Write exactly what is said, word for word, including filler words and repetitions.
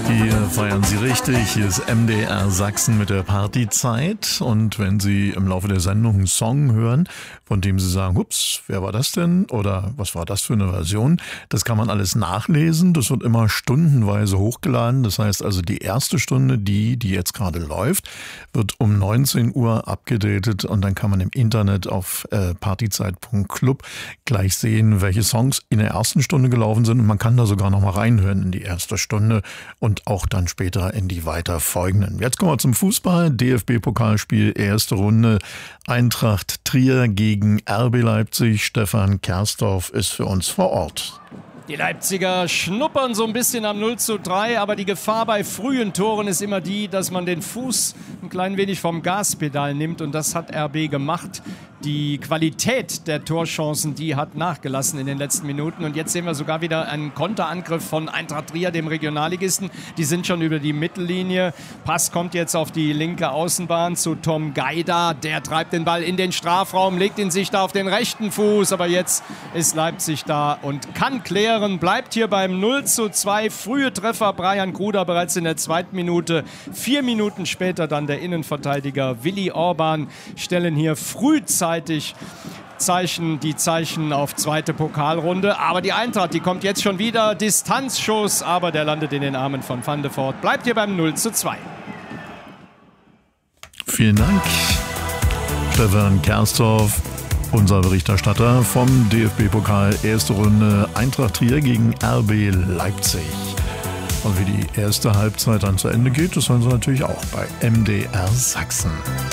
Hier feiern Sie richtig. Hier ist M D R Sachsen mit der Partyzeit. Und wenn Sie im Laufe der Sendung einen Song hören, von dem Sie sagen, ups, wer war das denn? Oder was war das für eine Version? Das kann man alles nachlesen. Das wird immer stundenweise hochgeladen. Das heißt also, die erste Stunde, die, die jetzt gerade läuft, wird um neunzehn Uhr abgedatet. Und dann kann man im Internet auf äh, partyzeit punkt club gleich sehen, welche Songs in der ersten Stunde gelaufen sind. Und man kann da sogar noch mal reinhören in die erste Stunde und auch dann später in die weiter folgenden. Jetzt kommen wir zum Fußball. D F B-Pokalspiel, erste Runde. Eintracht Trier gegen R B Leipzig. Stefan Kersdorf ist für uns vor Ort. Die Leipziger schnuppern so ein bisschen am null zu drei, aber die Gefahr bei frühen Toren ist immer die, dass man den Fuß ein klein wenig vom Gaspedal nimmt, und das hat R B gemacht. Die Qualität der Torchancen, die hat nachgelassen in den letzten Minuten, und jetzt sehen wir sogar wieder einen Konterangriff von Eintracht Trier, dem Regionalligisten. Die sind schon über die Mittellinie. Pass kommt jetzt auf die linke Außenbahn zu Tom Gaida. Der treibt den Ball in den Strafraum, legt ihn sich da auf den rechten Fuß, aber jetzt ist Leipzig da und kann klären. Bleibt hier beim null zu zwei. Frühe Treffer Brian Gruder bereits in der zweiten Minute. Vier Minuten später dann der Innenverteidiger Willi Orban stellen hier frühzeitig Zeichen, die Zeichen auf zweite Pokalrunde. Aber die Eintracht, die kommt jetzt schon wieder. Distanzschuss, aber der landet in den Armen von Van de Voort. Bleibt hier beim null zu zwei. Vielen Dank, Stefan Kersdorf. Unser Berichterstatter vom D F B-Pokal, erste Runde Eintracht Trier gegen R B Leipzig. Und wie die erste Halbzeit dann zu Ende geht, das hören Sie natürlich auch bei M D R Sachsen.